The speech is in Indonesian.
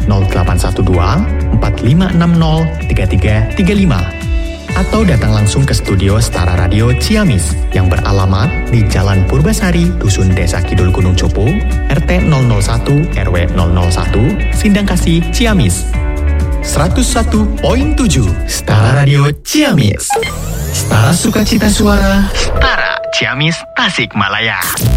0812 4560 3335 atau datang langsung ke studio Setara Radio Ciamis yang beralamat di Jalan Purbasari, Dusun Desa Kidul Gunung Cupu, RT 001 RW 001, Sindangkasih, Ciamis. 101.7 Setara Radio Ciamis. Setara sukacita suara, Setara Ciamis Tasikmalaya.